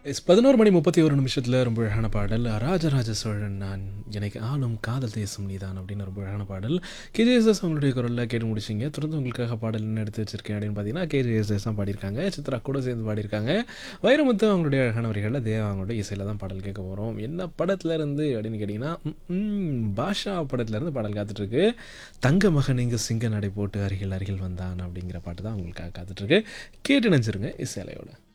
11 மணி 31 நிமிஷத்தில் ரொம்ப அழகான பாடல். ராஜராஜ சோழன் நான் எனக்கு ஆளும் காதல் தேசம் நீதான் அப்படின்னு ரொம்ப அழகான பாடல். கேஜேஎஸ்எஸ் அவங்களுடைய குரலில் கேட்டு முடிச்சிங்க. தொடர்ந்து உங்களுக்காக பாடல் என்ன எடுத்து வச்சிருக்கேன் அப்படின்னு பார்த்தீங்கன்னா கேஜேஎஸ்எஸ் தான் பாடியிருக்காங்க. சித்ரா கூட சேர்ந்து பாடியிருக்காங்க. வைரமுத்து அவங்களுடைய அழகான வரிகளில் தேவா அவங்களுடைய இசையில் தான் பாடல் கேட்க போகிறோம். என்ன படத்துல இருந்து அப்படின்னு கேட்டிங்கன்னா பாஷா படத்துலேருந்து பாடல் காத்துட்ருக்கு. தங்க மகன் இங்கு சிங்க நடை போட்டு அருகில் அருகில் வந்தான் அப்படிங்கிற பாட்டு தான் உங்களுக்காக காத்துட்ருக்கு. கேட்டு நினச்சிருங்க இசையலையோட.